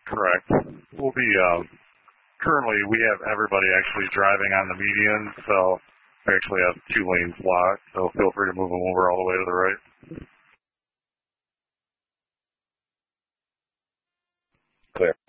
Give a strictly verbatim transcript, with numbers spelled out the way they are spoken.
Correct. We'll be, um, currently we have everybody actually driving on the median, so we actually have two lanes blocked, so feel free to move them over all the way to the right. Clear.